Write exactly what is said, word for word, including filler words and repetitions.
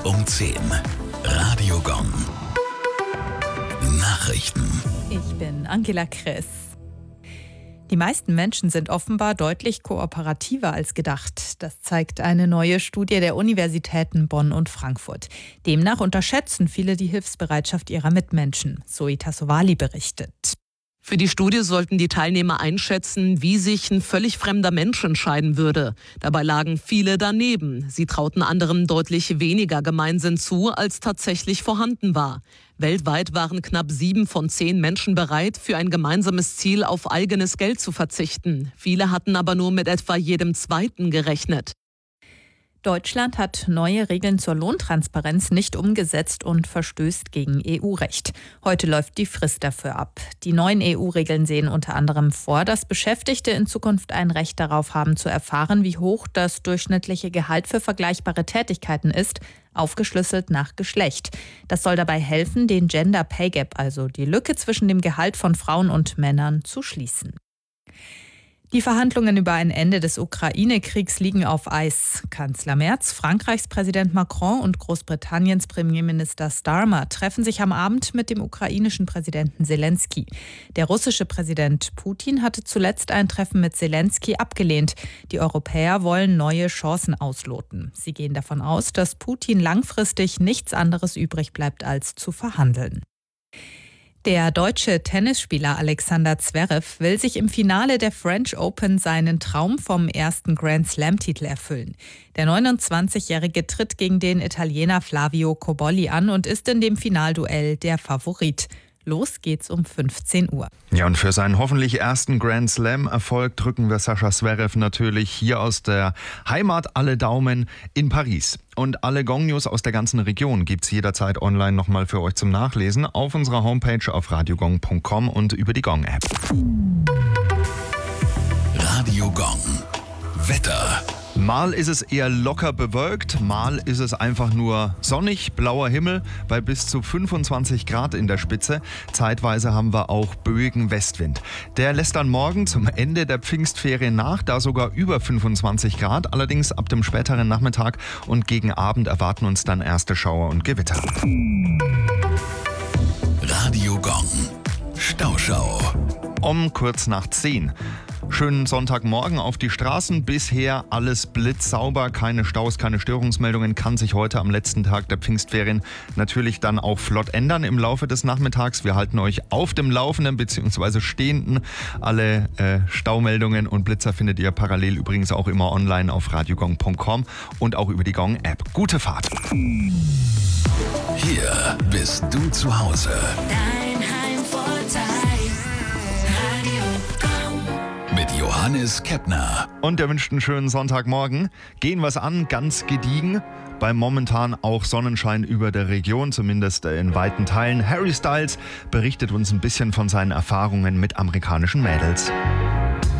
um zehn. Radio Gong. Nachrichten. Ich bin Angela Kress. Die meisten Menschen sind offenbar deutlich kooperativer als gedacht. Das zeigt eine neue Studie der Universitäten Bonn und Frankfurt. Demnach unterschätzen viele die Hilfsbereitschaft ihrer Mitmenschen. Zoe Tassovali berichtet. Für die Studie sollten die Teilnehmer einschätzen, wie sich ein völlig fremder Mensch entscheiden würde. Dabei lagen viele daneben. Sie trauten anderen deutlich weniger Gemeinsinn zu, als tatsächlich vorhanden war. Weltweit waren knapp sieben von zehn Menschen bereit, für ein gemeinsames Ziel auf eigenes Geld zu verzichten. Viele hatten aber nur mit etwa jedem Zweiten gerechnet. Deutschland hat neue Regeln zur Lohntransparenz nicht umgesetzt und verstößt gegen E U-Recht. Heute läuft die Frist dafür ab. Die neuen E U-Regeln sehen unter anderem vor, dass Beschäftigte in Zukunft ein Recht darauf haben zu erfahren, wie hoch das durchschnittliche Gehalt für vergleichbare Tätigkeiten ist, aufgeschlüsselt nach Geschlecht. Das soll dabei helfen, den Gender Pay Gap, also die Lücke zwischen dem Gehalt von Frauen und Männern, zu schließen. Die Verhandlungen über ein Ende des Ukraine-Kriegs liegen auf Eis. Kanzler Merz, Frankreichs Präsident Macron und Großbritanniens Premierminister Starmer treffen sich am Abend mit dem ukrainischen Präsidenten Zelensky. Der russische Präsident Putin hatte zuletzt ein Treffen mit Zelensky abgelehnt. Die Europäer wollen neue Chancen ausloten. Sie gehen davon aus, dass Putin langfristig nichts anderes übrig bleibt, als zu verhandeln. Der deutsche Tennisspieler Alexander Zverev will sich im Finale der French Open seinen Traum vom ersten Grand-Slam-Titel erfüllen. Der neunundzwanzigjährige tritt gegen den Italiener Flavio Cobolli an und ist in dem Finalduell der Favorit. Los geht's um fünfzehn Uhr. Ja, und für seinen hoffentlich ersten Grand Slam-Erfolg drücken wir Sascha Zverev natürlich hier aus der Heimat alle Daumen in Paris. Und alle Gong-News aus der ganzen Region gibt's jederzeit online nochmal für euch zum Nachlesen auf unserer Homepage auf radiogong punkt com und über die Gong-App. Radio Gong. Wetter. Mal ist es eher locker bewölkt, mal ist es einfach nur sonnig, blauer Himmel bei bis zu fünfundzwanzig Grad in der Spitze. Zeitweise haben wir auch böigen Westwind. Der lässt dann morgen zum Ende der Pfingstferien nach, da sogar über fünfundzwanzig Grad. Allerdings ab dem späteren Nachmittag und gegen Abend erwarten uns dann erste Schauer und Gewitter. Radio Gong. Stauschau. Um kurz nach zehn. Schönen Sonntagmorgen auf die Straßen. Bisher alles blitzsauber, keine Staus, keine Störungsmeldungen. Kann sich heute am letzten Tag der Pfingstferien natürlich dann auch flott ändern im Laufe des Nachmittags. Wir halten euch auf dem Laufenden bzw. Stehenden. Alle äh, Staumeldungen und Blitzer findet ihr parallel übrigens auch immer online auf radiogong punkt com und auch über die Gong-App. Gute Fahrt. Hier bist du zu Hause. Dein Heimvorteil. Mit Johannes Keppner. Und er wünscht einen schönen Sonntagmorgen. Gehen wir es an, ganz gediegen. Bei momentan auch Sonnenschein über der Region, zumindest in weiten Teilen. Harry Styles berichtet uns ein bisschen von seinen Erfahrungen mit amerikanischen Mädels.